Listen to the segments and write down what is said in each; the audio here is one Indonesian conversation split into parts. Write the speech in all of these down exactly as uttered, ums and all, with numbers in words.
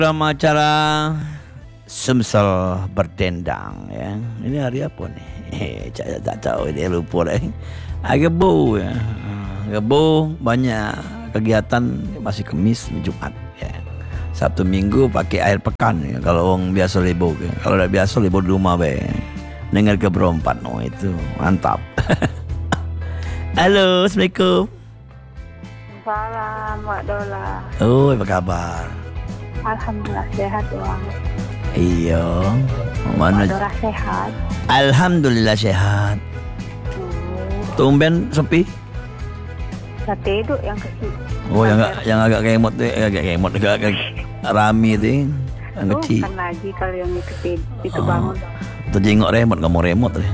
Dalam acara Sumsel berdendang ya. Ini hari apa nih? Eh, saya tak tahu, dia lupa dah. Agebo ya. Agebo banyak kegiatan, masih Kamis, Jumat ya. Sabtu Minggu pakai air pekan ya. Kalau orang biasa libur ya. Kalau tidak biasa libur di rumah be. Dengar ke berempat, oh itu mantap. Halo, Assalamualaikum. Salam, Wak Dola. Oh, apa kabar? Alhamdulillah sehat bang. Iya. Mana? Wak Dola sehat. Alhamdulillah sehat. Hmm. Tumben sepi. Sate itu yang kecil. Oh, yang agak yang agak kemot tuh, agak kemot, agak, agak rami tuh, yang Oh, kecil. kan lagi kalau yang kecil itu Oh. bangun. Terjengok remote, nggak mau remote tuh.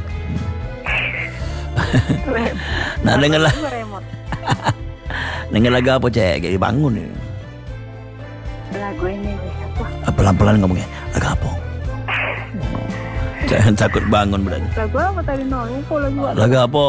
Nah, dengar lah, Remote. dengar lagu apa cek? Kayak dibangun ya. Lagu ini apa? Pelan-pelan ngomongnya, lagu apa? Jangan takut bangun berarti. Lagu apa tadi no? Lupa lagu apa? Lagu apa?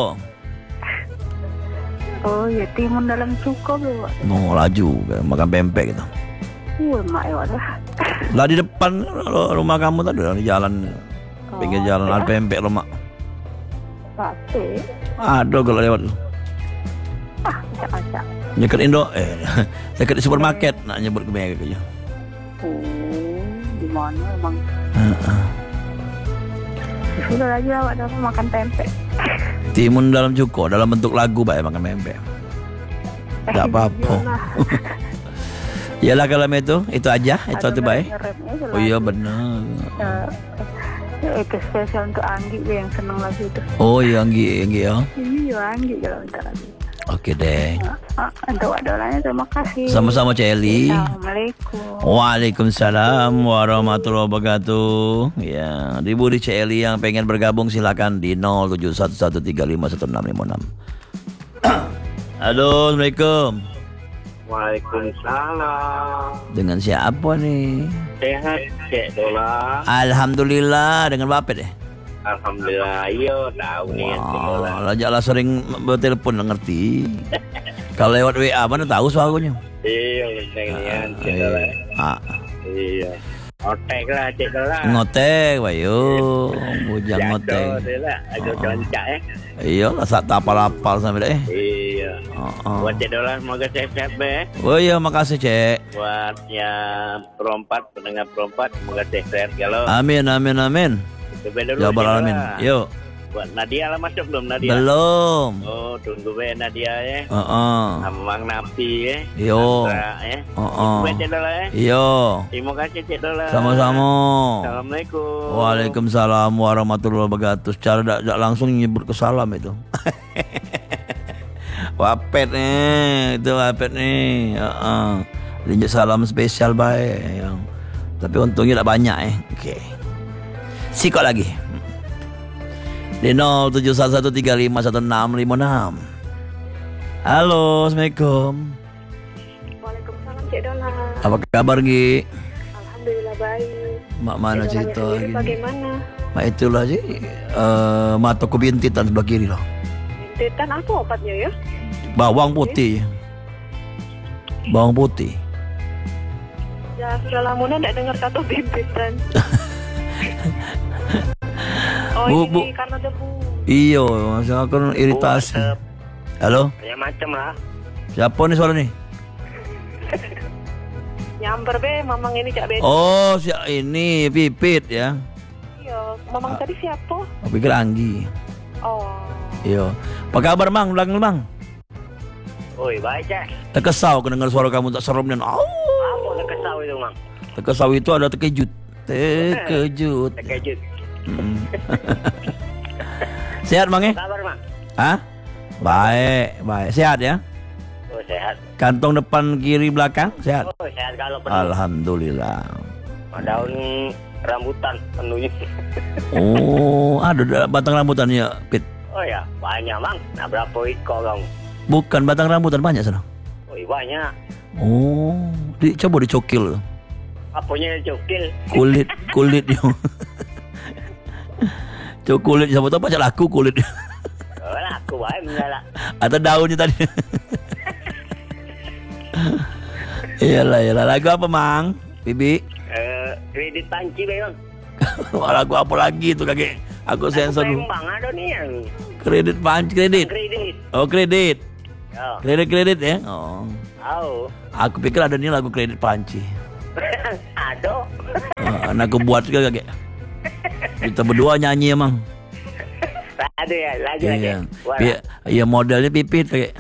Oh ya, timun dalam cukup ya Wak. Mau laju, makan pempek gitu. Wah, mak ya Wak. Lah di depan rumah kamu tadi di jalan, pinggir jalan ada pempek lemak. Sate. Ada kalau lewat. Ah, acak-acak. Nyeket Indo, eh, nyeket di supermarket, nak nyebut ke mereka aja. Oh, di mana emang? Heeh. Sudah lagi Wak Dola makan tempe. Timun dalam cuko, dalam bentuk lagu baik makan pempek. Tak apa-apa. Yalah kalau itu, itu aja, itu Ada itu baik. ngeremnya selalu. Oh iya benar. Eh, itu spesial untuk Anggi be, yang seneng lagu itu. Oh iya Anggi, Anggi ya. Iya Anggi kalau minta lagu. Oke deh. Ah, untuk Wak Dolanya terima kasih. Sama-sama Celi. Assalamualaikum. Waalaikumsalam warahmatullahi wabarakatuh. Ya, di Budi Celi yang pengen bergabung silakan di nol tujuh satu satu tiga lima satu enam lima enam. Halo, Assalamualaikum. Waalaikumsalam. Dengan siapa nih? Sehat, Cek Dola. Alhamdulillah, dengan Bapak deh. Alhamdulillah, iyo tahu nih Cek Dola. Wah, lajaklah sering bertelepon ngerti. Kalau lewat W A mana tahu suaranya. Iya, benar nih Cek Dola. Ah, Iya. Otek lah Cek Dola. ngotek, wayo, bujang ngotek. Jatuh dia lah, agak kencak eh. Iya, lah sak tapal-apal sampai deh. Iya. Oh, oh. Buat Cek Dola semoga sehat-sehat be. Oh iya, makasih Cek. Buat yang perempat, pendengar perempat semoga sehat. Kalau Amin, amin, amin. itu be dulu Ya Cek Rabbal Dola. alamin. Yuk. Buat Nadia lah masuk belum Nadia? Belum. Oh, tunggu be Nadia ya. Heeh. Sama Mang Napi ya. Yo. Sandra, ya. Heeh. Itu be Cek Dola ya. Iyo. Terima kasih Cek Dola. Sama-sama. Assalamualaikum. Waalaikumsalam warahmatullahi wabarakatuh. Secara tak tak langsung nyebut ke salam itu. Wapet nih, itu wapet nih. Heeh. Linjak salam spesial baik. Yang. Tapi untungnya tak banyak eh. Okey. Sikot lagi. Di nol tujuh satu satu tiga lima satu enam lima enam. Halo, Assalamualaikum. Waalaikumsalam Cek Dola. Apa kabar Gi? Alhamdulillah baik. Mak mana Cek Dolanya cerita sendiri lagi? bagaimana? Mak itulah sih. Eh, mataku bintitan sebelah kiri loh. Bintitan apa obatnya ya? Bawang putih. Bawang putih. Ya sudah lama tidak dengar kata bintitan. Oh Bu, ini Bu. karena debu. Iyo, saya kan iritasi. Oh, Halo, ya macam lah. siapa nih suara nih? Nyamber be, mamang ini Cak Bedi. Oh, si ini Pipit ya. Iya, mamang tadi siapa? Aku pikir Anggi. Oh. Iyo. Apa kabar Mang? Belakang Bang. Oi, baik Cek. Terkesau dengar suara kamu tak serem dan. Oh, Apa nak kesau itu, Mang? terkesau itu ada terkejut. Terkejut. Terkejut. Mm. Sehat Bang ya? Kabar, Mang? Hah? Baik, baik. Sehat ya? Oh, sehat. Kantong depan kiri belakang sehat. Oh, sehat kalau penuh. Alhamdulillah. Daun rambutan penuhnya. Oh, ada da- batang rambutannya, Pit. Oh ya, banyak, Mang. Nah, berapa ekor kamu? Bukan batang rambutan banyak sana. Oh, banyak. Oh, di, coba dicokil Apanya cokil? kulit kulitnya. Coba kulit siapa tahu baca laku kulit. Oh, lah, aku baik mengalah. Atau daunnya tadi. Iyalah, iyalah. Lagu apa, Mang? Bibi. Eh, kredit panci bang. Wah, lagu apa lagi tuh kakek? Aku sensor dulu. Bang ada nih yang Kredit panci, kredit. kredit. Oh, kredit. Ya. Kredit-kredit ya. Oh. Tahu. Aku pikir ada nih lagu kredit panci. Ada. Oh, anakku buat juga kakek. Kita berdua nyanyi emang. Ada ya, lagi lagi. Iya. Iya, iya modelnya pipit kakek.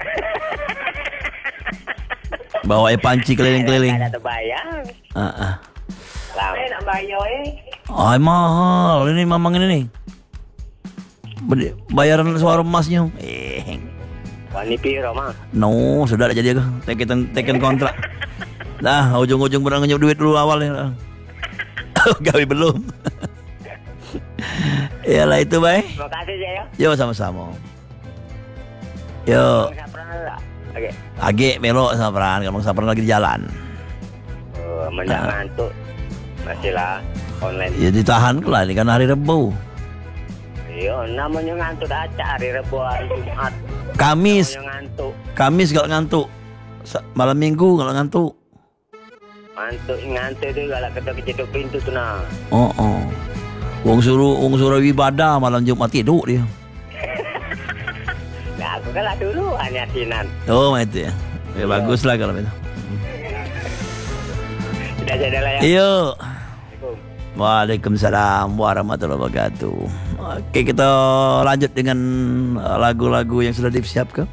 Bawa panci keliling-keliling. Ada terbayang. Ah, ah. Lama nak bayar eh. Ay, mahal ini mamang ini nih. Beri- Bayaran suara emasnya. Eh, Wani piro mah. no, sudah dah jadi aku. Teken teken kontrak. Nah, ujung-ujung pernah ngenyup duit dulu awalnya. Gawe belum. Iyalah itu, Bay. Terima kasih ya. Yo sama-sama. Yo, Enggak pernah lah. Oke. Age belok sama peran, kamu sapran lagi di jalan. Oh, mendak ngantuk. Masih lah online. Ya ditahan lah, ini kan hari Rebo. Iya, namanya ngantuk aja hari Rebo hari Jumat. Kamis, Namanya ngantuk. Kamis kalau ngantuk. Sa- Malam Minggu kalau ngantuk. Ngantuk ngantuk itu kalau kita kejeduk pintu tuh nah. Oh, oh. Wong suruh wong suruh ibadah malam Jumat tidur dia. Nah, aku kalah dulu hanya sinan. Oh, itu ya. Ya bagus lah kalau itu. Tidak ada lah ya. Iyo. Assalamualaikum. Waalaikumsalam warahmatullahi wabarakatuh. Oke, kita lanjut dengan uh, lagu-lagu yang sudah disiapkan.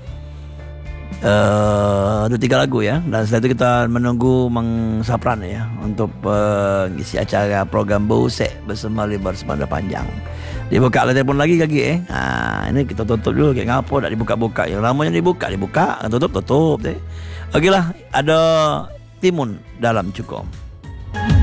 Eh, ada tiga lagu ya. Dan setelah itu kita menunggu Mang Sapran ya untuk mengisi acara program Bosek bersama Lebar Semanda Panjang. Dibuka telepon lagi kaki eh. Nah, ini kita tutup dulu kayak ngapo dak dibuka-buka. Yang namanya dibuka dibuka, tutup tutup deh. Oke lah, ada Timun dalam Cukom.